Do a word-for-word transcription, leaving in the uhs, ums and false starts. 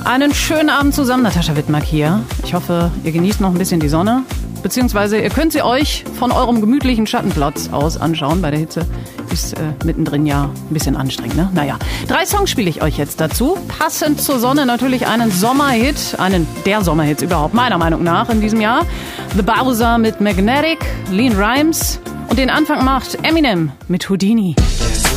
Einen schönen Abend zusammen, Natascha Wittmark hier. Ich hoffe, ihr genießt noch ein bisschen die Sonne. Beziehungsweise ihr könnt sie euch von eurem gemütlichen Schattenplatz aus anschauen. Bei der Hitze ist äh, mittendrin ja ein bisschen anstrengend, ne? Naja, drei Songs spiele ich euch jetzt dazu. Passend zur Sonne natürlich einen Sommerhit, einen der Sommerhits überhaupt, meiner Meinung nach in diesem Jahr. The Bowser mit Magnetic, Lean Rhymes und den Anfang macht Eminem mit Houdini.